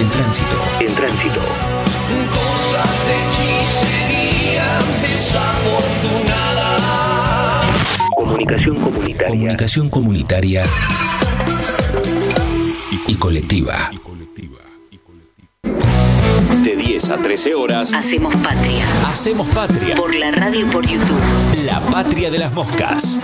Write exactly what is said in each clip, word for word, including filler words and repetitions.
En tránsito. En tránsito. Cosas de hechicería desafortunada. Comunicación comunitaria. Comunicación comunitaria y colectiva. De diez a trece horas. Hacemos patria. Hacemos patria. Por la radio y por YouTube. La patria de las moscas.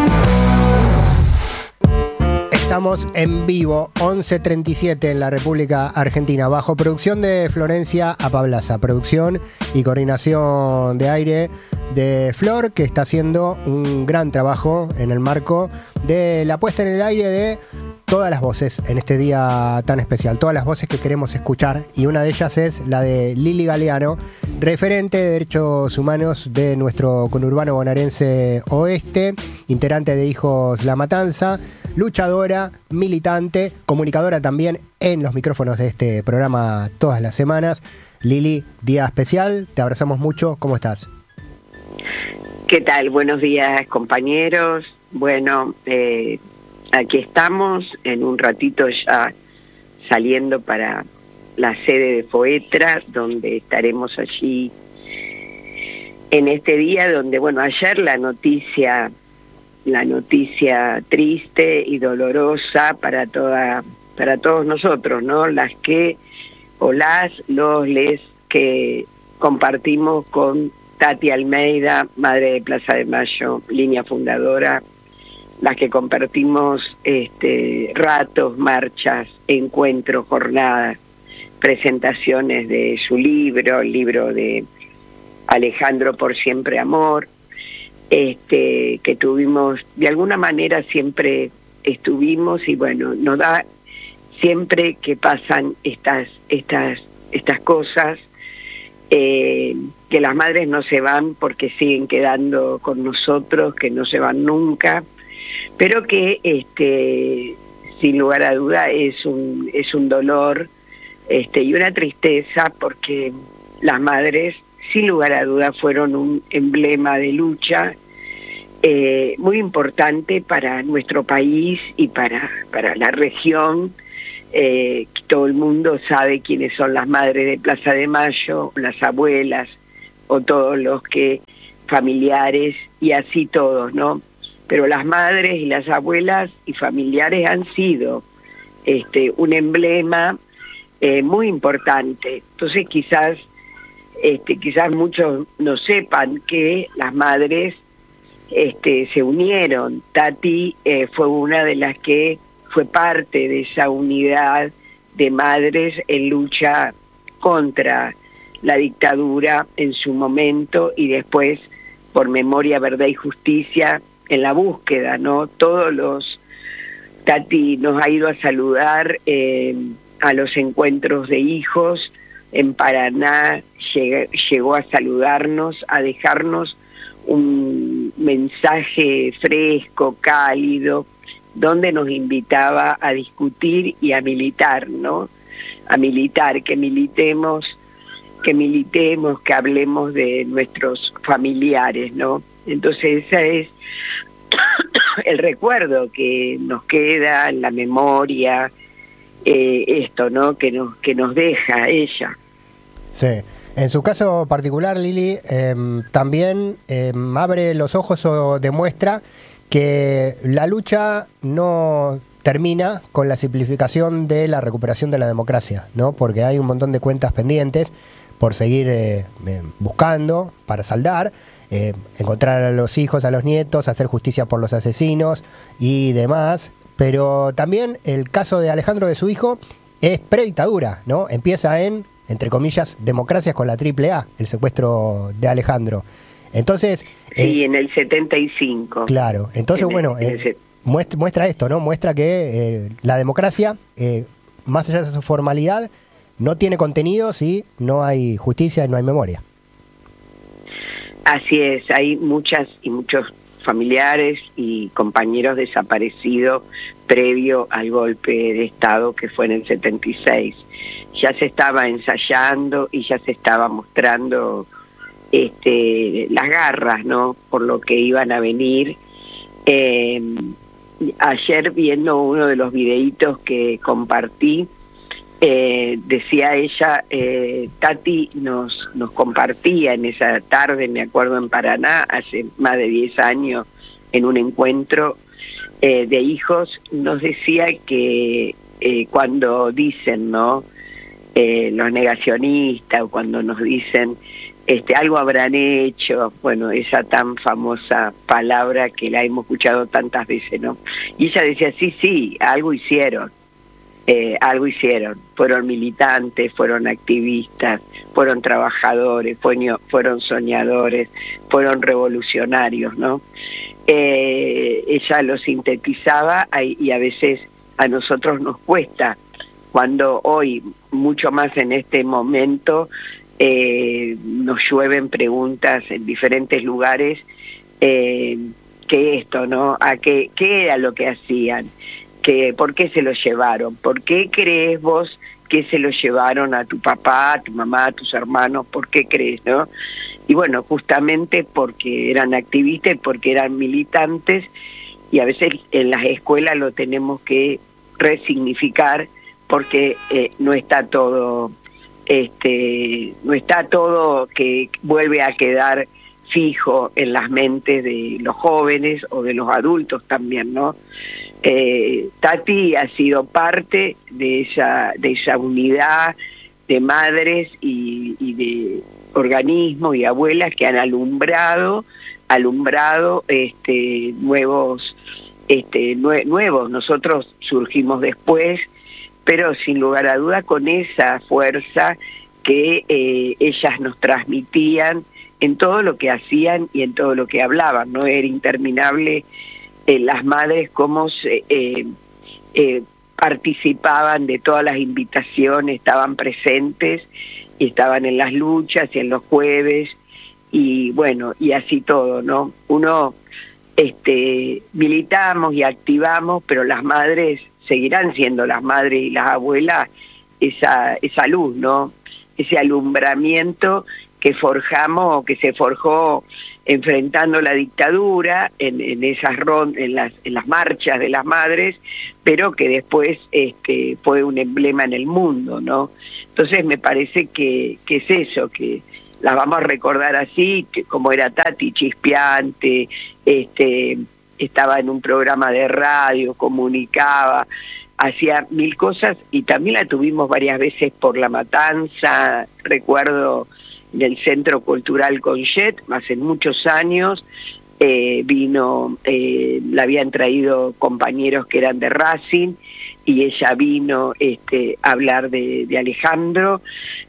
Estamos en vivo, once treinta y siete en la República Argentina, bajo producción de Florencia Apablaza, producción y coordinación de aire de Flor, que está haciendo un gran trabajo en el marco de la puesta en el aire de todas las voces en este día tan especial, todas las voces que queremos escuchar, y una de ellas es la de Lili Galeano, referente de derechos humanos de nuestro conurbano bonaerense oeste, integrante de Hijos La Matanza, luchadora, militante, comunicadora también en los micrófonos de este programa todas las semanas. Lili, día especial, te abrazamos mucho, ¿cómo estás? ¿Qué tal? Buenos días, compañeros. Bueno, eh, aquí estamos, en un ratito ya saliendo para la sede de FOETRA, donde estaremos allí en este día, donde, bueno, ayer la noticia, la noticia triste y dolorosa para toda, para todos nosotros, ¿no? Las que, o las, los, les, que compartimos con Tati Almeida, madre de Plaza de Mayo, línea fundadora, las que compartimos este, ratos, marchas, encuentros, jornadas, presentaciones de su libro, el libro de Alejandro Por Siempre Amor, este, que tuvimos, de alguna manera siempre estuvimos, y bueno, nos da siempre que pasan estas, estas, estas cosas, eh, que las madres no se van porque siguen quedando con nosotros, que no se van nunca, pero que este sin lugar a duda es un es un dolor este y una tristeza, porque las madres sin lugar a duda fueron un emblema de lucha eh, muy importante para nuestro país y para para la región. Eh, todo el mundo sabe quiénes son las madres de Plaza de Mayo, las abuelas o todos los que familiares y así todos, ¿no? Pero las madres y las abuelas y familiares han sido este, un emblema eh, muy importante. Entonces quizás, este, quizás muchos no sepan que las madres este, se unieron. Tati eh, fue una de las que fue parte de esa unidad de madres en lucha contra la dictadura en su momento, y después por Memoria, Verdad y Justicia, en la búsqueda, ¿no? Todos los... Tati nos ha ido a saludar eh, a los encuentros de hijos en Paraná, lleg- llegó a saludarnos, a dejarnos un mensaje fresco, cálido, donde nos invitaba a discutir y a militar, ¿no? A militar, que militemos, que militemos, que hablemos de nuestros familiares, ¿no? Entonces ese es el recuerdo que nos queda en la memoria, eh, esto, ¿no? Que nos, que nos deja ella. Sí. En su caso particular, Lili, eh, también eh, abre los ojos o demuestra que la lucha no termina con la simplificación de la recuperación de la democracia, ¿no? Porque hay un montón de cuentas pendientes por seguir eh, buscando para saldar, eh, encontrar a los hijos, a los nietos, hacer justicia por los asesinos y demás. Pero también el caso de Alejandro, de su hijo, es predictadura, ¿no? Empieza en, entre comillas, democracias con la triple A, el secuestro de Alejandro. Entonces... Sí, eh, en el setenta y cinco. Claro, entonces en bueno, el, eh, muestra, muestra esto, ¿no? Muestra que eh, la democracia, eh, más allá de su formalidad, no tiene contenido si no hay justicia y no hay memoria. Así es, hay muchas y muchos familiares y compañeros desaparecidos previo al golpe de Estado que fue en el setenta y seis. Ya se estaba ensayando y ya se estaba mostrando este, las garras, ¿no? Por lo que iban a venir. Eh, ayer, viendo uno de los videitos que compartí, eh, eh, decía ella, eh, Tati nos, nos compartía en esa tarde, me acuerdo, en Paraná, hace más de diez años, en un encuentro eh, de hijos, nos decía que eh, cuando dicen, ¿no?, eh, los negacionistas, o cuando nos dicen este algo habrán hecho, bueno, esa tan famosa palabra que la hemos escuchado tantas veces, ¿no? Y ella decía, sí, sí, algo hicieron. Eh, algo hicieron, fueron militantes, fueron activistas, fueron trabajadores, fueron, fueron soñadores, fueron revolucionarios, ¿no? Eh, ella lo sintetizaba y a veces a nosotros nos cuesta, cuando hoy, mucho más en este momento, eh, nos llueven preguntas en diferentes lugares, eh, que esto, ¿no? ¿A qué, qué era lo que hacían? Que, ¿por qué se lo llevaron? ¿Por qué crees vos que se lo llevaron a tu papá, a tu mamá, a tus hermanos? ¿Por qué crees, no? Y bueno, justamente porque eran activistas, porque eran militantes, y a veces en las escuelas lo tenemos que resignificar, porque eh, no está todo, este, no está todo que vuelve a quedar fijo en las mentes de los jóvenes o de los adultos también, ¿no? Eh, Tati ha sido parte de esa, de esa unidad de madres y, y de organismos y abuelas que han alumbrado, alumbrado este, nuevos, este, nue nuevos. Nosotros surgimos después, pero sin lugar a duda con esa fuerza que eh, ellas nos transmitían en todo lo que hacían y en todo lo que hablaban, ¿no? Era interminable eh, las madres cómo se, eh, eh, participaban de todas las invitaciones, estaban presentes y estaban en las luchas y en los jueves, y bueno, y así todo, ¿no? Uno este, militamos y activamos, pero las madres seguirán siendo las madres y las abuelas esa, esa luz, ¿no? Ese alumbramiento que forjamos, que se forjó enfrentando la dictadura en, en esas ron, en las en las marchas de las madres, pero que después este fue un emblema en el mundo, ¿no? Entonces me parece que, que es eso, que las vamos a recordar así, que como era Tati, chispeante, este estaba en un programa de radio, comunicaba, hacía mil cosas, y también la tuvimos varias veces por La Matanza, recuerdo en el Centro Cultural Conchet, hace muchos años, eh, vino, eh, la habían traído compañeros que eran de Racing, y ella vino este, a hablar de, de Alejandro.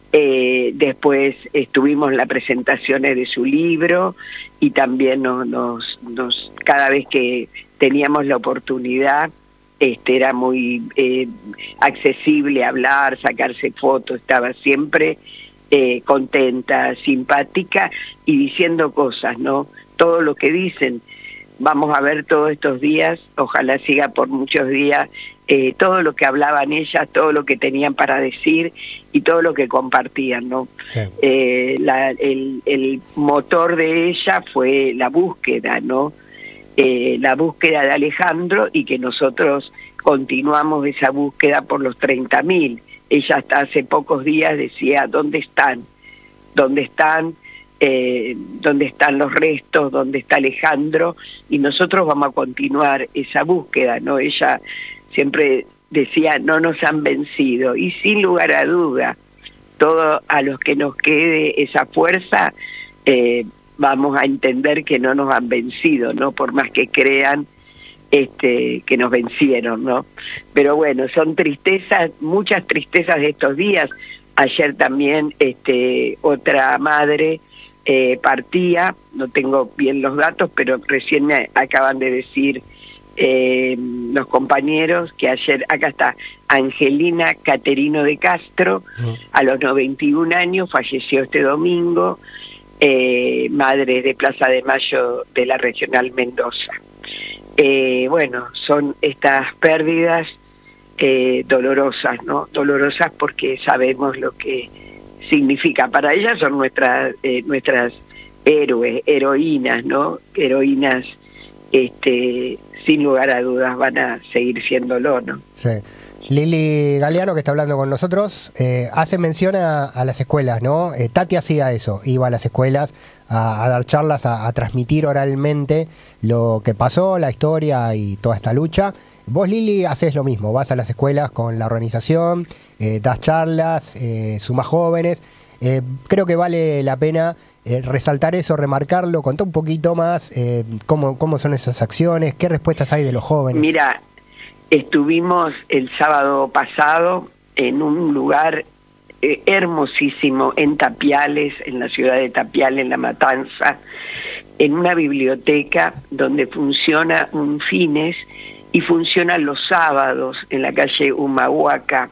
Eh, después estuvimos en las presentaciones de su libro, y también nos, nos, nos cada vez que teníamos la oportunidad, este, era muy eh, accesible hablar, sacarse fotos, estaba siempre eh, contenta, simpática y diciendo cosas, ¿no? Todo lo que dicen, vamos a ver todos estos días, ojalá siga por muchos días, eh, todo lo que hablaban ellas, todo lo que tenían para decir y todo lo que compartían, ¿no? Sí. Eh, la, el, el motor de ella fue la búsqueda, ¿no? Eh, la búsqueda de Alejandro, y que nosotros continuamos esa búsqueda por los treinta mil. Ella hasta hace pocos días decía, ¿dónde están? ¿Dónde están? Eh, ¿Dónde están los restos? ¿Dónde está Alejandro? Y nosotros vamos a continuar esa búsqueda, ¿no? Ella siempre decía, no nos han vencido, y sin lugar a duda, todo a los que nos quede esa fuerza, eh, vamos a entender que no nos han vencido, ¿no? Por más que crean este, que nos vencieron, ¿no? Pero bueno, son tristezas, muchas tristezas de estos días. Ayer también este, otra madre eh, partía, no tengo bien los datos, pero recién me acaban de decir eh, los compañeros que ayer, acá está, Angelina Caterino de Castro, uh-huh. a los noventa y un años, falleció este domingo, eh, madre de Plaza de Mayo de la Regional Mendoza. Eh, bueno, son estas pérdidas eh, dolorosas, ¿no? Dolorosas porque sabemos lo que significa. Para ellas son nuestras eh, nuestras héroes, heroínas, ¿no? Heroínas, este, sin lugar a dudas, van a seguir siéndolo, ¿no? Sí. Lili Galeano, que está hablando con nosotros, eh, hace mención a, a las escuelas, ¿no? Eh, Tati hacía eso, iba a las escuelas a, a dar charlas, a, a transmitir oralmente lo que pasó, la historia y toda esta lucha. Vos, Lili, haces lo mismo, vas a las escuelas con la organización, eh, das charlas, eh, sumás jóvenes. Eh, creo que vale la pena eh, resaltar eso, remarcarlo, contá un poquito más eh, cómo, cómo son esas acciones, qué respuestas hay de los jóvenes. Mira, estuvimos el sábado pasado en un lugar eh, hermosísimo en Tapiales, en la ciudad de Tapiales, en La Matanza, en una biblioteca donde funciona un Fines y funciona los sábados en la calle Humahuaca.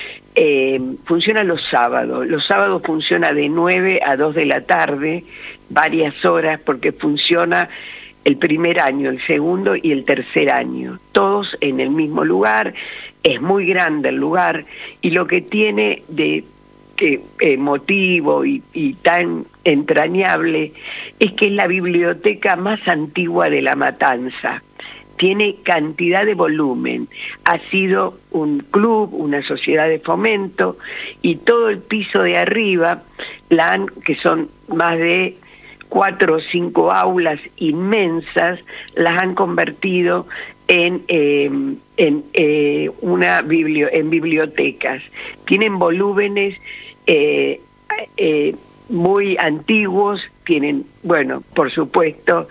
Eh, funciona los sábados. Los sábados funciona de nueve a dos de la tarde, varias horas, porque funciona el primer año, el segundo y el tercer año, todos en el mismo lugar. Es muy grande el lugar y lo que tiene de que, eh, motivo y, y tan entrañable es que es la biblioteca más antigua de La Matanza. Tiene cantidad de volumen, ha sido un club, una sociedad de fomento, y todo el piso de arriba, la han, que son más de cuatro o cinco aulas inmensas, las han convertido en, eh, en, eh, una biblio, en bibliotecas. Tienen volúmenes eh, eh, muy antiguos, tienen, bueno, por supuesto,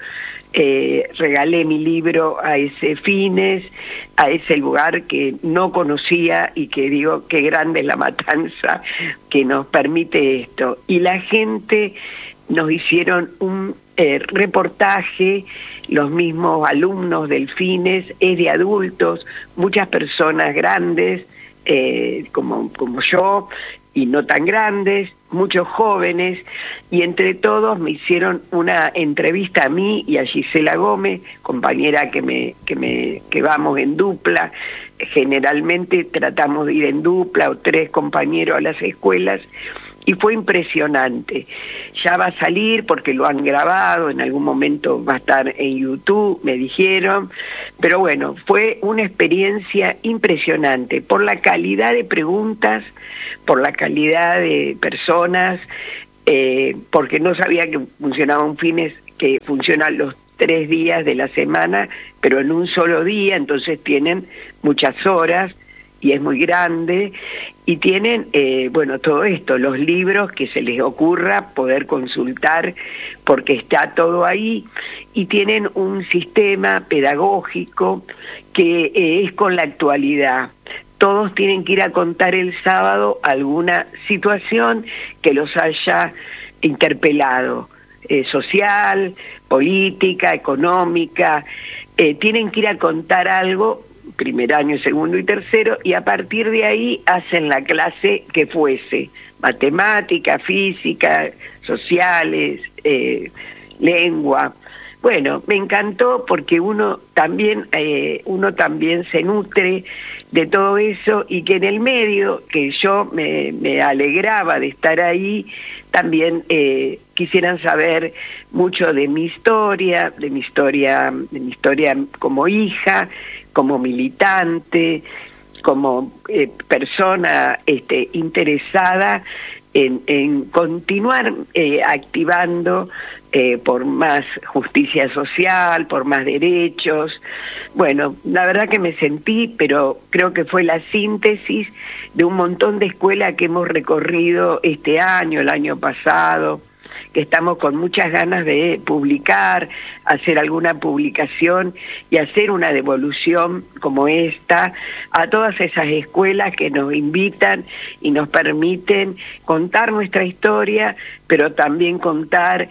Eh, regalé mi libro a ese Fines, a ese lugar que no conocía y que digo, qué grande es La Matanza que nos permite esto. Y la gente nos hicieron un eh, reportaje, los mismos alumnos del Fines, es de adultos, muchas personas grandes, eh, como, como yo, y no tan grandes, muchos jóvenes, y entre todos me hicieron una entrevista a mí y a Gisela Gómez, compañera que me que me que vamos en dupla. Generalmente tratamos de ir en dupla o tres compañeros a las escuelas, y fue impresionante. Ya va a salir porque lo han grabado, en algún momento va a estar en YouTube, me dijeron, pero bueno, fue una experiencia impresionante por la calidad de preguntas, por la calidad de personas, eh, porque no sabía que funcionaba un Fines que funciona los tres días de la semana, pero en un solo día, entonces tienen muchas horas, y es muy grande, y tienen, eh, bueno, todo esto, los libros que se les ocurra poder consultar, porque está todo ahí, y tienen un sistema pedagógico que eh, es con la actualidad. Todos tienen que ir a contar el sábado alguna situación que los haya interpelado, eh, social, política, económica, eh, tienen que ir a contar algo, primer año, segundo y tercero, y a partir de ahí hacen la clase que fuese, matemática, física, sociales, eh, lengua. Bueno, me encantó porque uno también, eh, uno también se nutre de todo eso, y que en el medio, que yo me, me alegraba de estar ahí, también eh, quisieran saber mucho de mi historia, de mi historia, de mi historia como hija, como militante, como eh, persona este, interesada en, en continuar eh, activando eh, por más justicia social, por más derechos. Bueno, la verdad que me sentí, pero creo que fue la síntesis de un montón de escuelas que hemos recorrido este año, el año pasado, que estamos con muchas ganas de publicar, hacer alguna publicación y hacer una devolución como esta a todas esas escuelas que nos invitan y nos permiten contar nuestra historia, pero también contar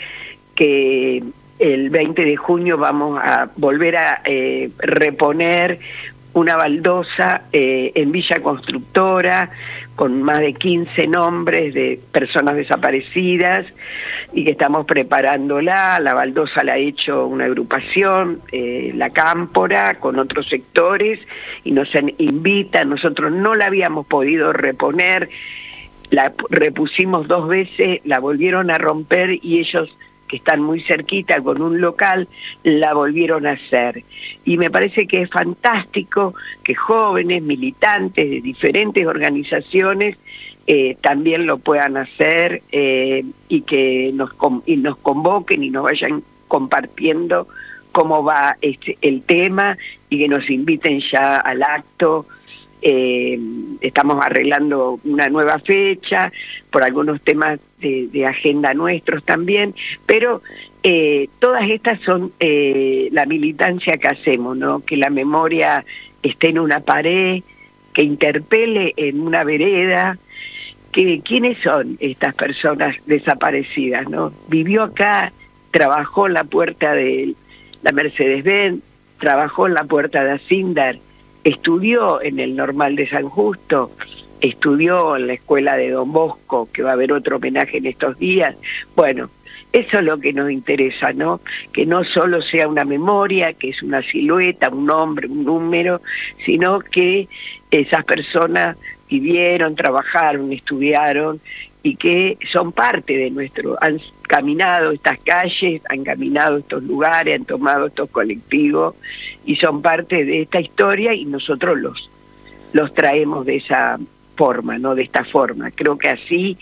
que el veinte de junio vamos a volver a eh, reponer una baldosa eh, en Villa Constructora, con más de quince nombres de personas desaparecidas, y que estamos preparándola. La baldosa la ha hecho una agrupación, eh, La Cámpora, con otros sectores, y nos invitan. Nosotros no la habíamos podido reponer, la repusimos dos veces, la volvieron a romper, y ellos que están muy cerquita con un local, la volvieron a hacer. Y me parece que es fantástico que jóvenes, militantes de diferentes organizaciones eh, también lo puedan hacer eh, y que nos, y nos convoquen y nos vayan compartiendo cómo va este, el tema y que nos inviten ya al acto. Eh, estamos arreglando una nueva fecha por algunos temas de, de agenda nuestros también, pero eh, todas estas son eh, la militancia que hacemos, ¿no? Que la memoria esté en una pared, que interpele en una vereda, que quiénes son estas personas desaparecidas, ¿no? Vivió acá, trabajó en la puerta de la Mercedes-Benz, trabajó en la puerta de Asindar, estudió en el Normal de San Justo, estudió en la escuela de Don Bosco, que va a haber otro homenaje en estos días. Bueno, eso es lo que nos interesa, ¿no? Que no solo sea una memoria, que es una silueta, un nombre, un número, sino que esas personas vivieron, trabajaron, estudiaron y que son parte de nuestro, han caminado estas calles, han caminado estos lugares, han tomado estos colectivos y son parte de esta historia y nosotros los, los traemos de esa forma, ¿no? De esta forma. Creo que así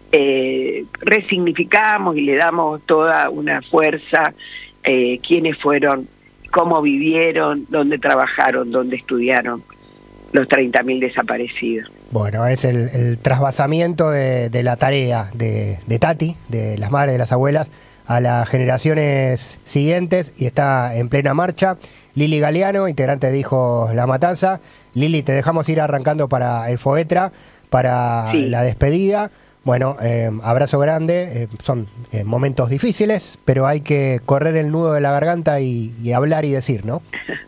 eh, resignificamos y le damos toda una fuerza eh, quiénes fueron, cómo vivieron, dónde trabajaron, dónde estudiaron los treinta mil desaparecidos. Bueno, es el, el trasvasamiento de, de la tarea de, de Tati, de las madres, de las abuelas, a las generaciones siguientes y está en plena marcha. Lili Galeano, integrante de Hijos La Matanza. Lili, te dejamos ir arrancando para el Foetra, para sí. la despedida. Bueno, eh, abrazo grande, eh, son eh, momentos difíciles, pero hay que correr el nudo de la garganta y, y hablar y decir, ¿no?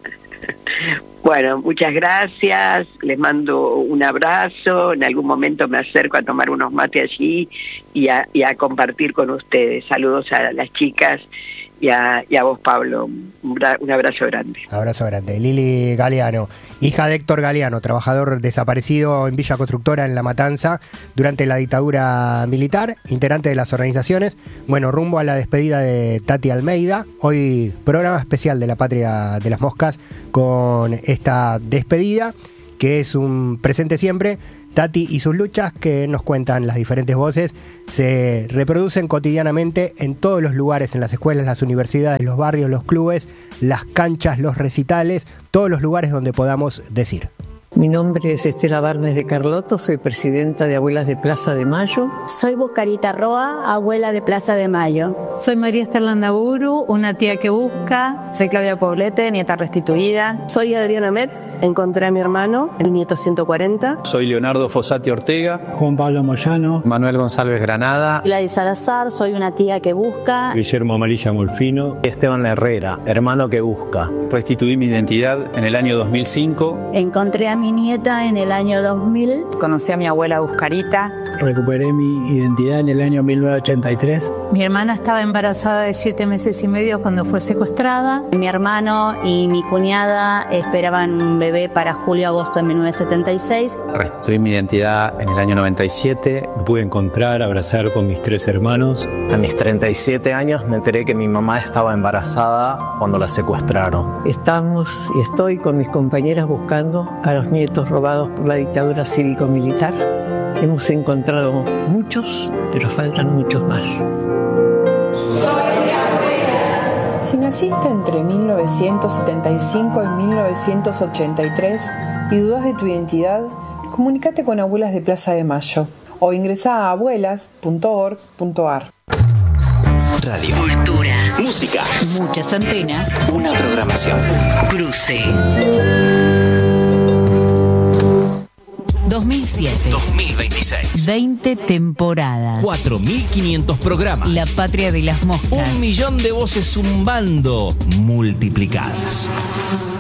Bueno, muchas gracias, les mando un abrazo, en algún momento me acerco a tomar unos mates allí y a, y a compartir con ustedes. Saludos a las chicas y a, y a vos, Pablo, un, un abrazo grande. Abrazo grande. Lili Galeano, hija de Héctor Galeano, trabajador desaparecido en Villa Constructora en La Matanza durante la dictadura militar, integrante de las organizaciones. Bueno, rumbo a la despedida de Tati Almeida, hoy programa especial de La Patria de las Moscas con esta despedida, que es un presente siempre. Tati y sus luchas, que nos cuentan las diferentes voces, se reproducen cotidianamente en todos los lugares, en las escuelas, las universidades, los barrios, los clubes, las canchas, los recitales, todos los lugares donde podamos decir. Mi nombre es Estela Barnes de Carlotto, soy presidenta de Abuelas de Plaza de Mayo. Soy Buscarita Roa, abuela de Plaza de Mayo. Soy María Esther Landaburu, una tía que busca. Soy Claudia Poblete, nieta restituida. Soy Adriana Metz, encontré a mi hermano, el nieto ciento cuarenta. Soy Leonardo Fossati Ortega. Juan Pablo Moyano. Manuel González Granada. Gladys Salazar, soy una tía que busca. Guillermo Amarilla Molfino. Esteban Herrera, hermano que busca. Restituí mi identidad en el año dos mil cinco. Encontré a mi nieta en el año dos mil. Conocí a mi abuela Buscarita. Recuperé mi identidad en el año mil novecientos ochenta y tres. Mi hermana estaba embarazada de siete meses y medio cuando fue secuestrada. Mi hermano y mi cuñada esperaban un bebé para julio-agosto de mil novecientos setenta y seis. Restituí mi identidad en el año noventa y siete. Me pude encontrar, abrazar con mis tres hermanos. A mis treinta y siete años me enteré que mi mamá estaba embarazada cuando la secuestraron. Estamos y estoy con mis compañeras buscando a los nietos robados por la dictadura cívico-militar. Hemos encontrado muchos, pero faltan muchos más. Si naciste entre mil novecientos setenta y cinco y mil novecientos ochenta y tres y dudas de tu identidad, comunícate con Abuelas de Plaza de Mayo o ingresa a abuelas punto org punto ar. Radio. Cultura. Música. Muchas antenas. Una programación. Cruce. dos mil siete. dos mil veintiséis. veinte temporadas. cuatro mil quinientos programas. La Patria de las Moscas. Un millón de voces zumbando multiplicadas.